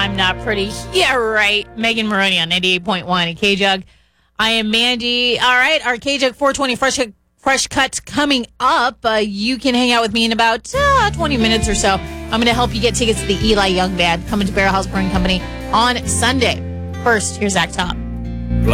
I'm not pretty. Yeah, right. Megan Maroney on 98.1 at K-Jug. I am Mandy. All right, our K-Jug 420 Fresh Cuts coming up. You can hang out with me in about 20 minutes or so. I'm going to help you get tickets to the Eli Young Band coming to Barrel House Brewing Company on Sunday. First, here's Zach Top.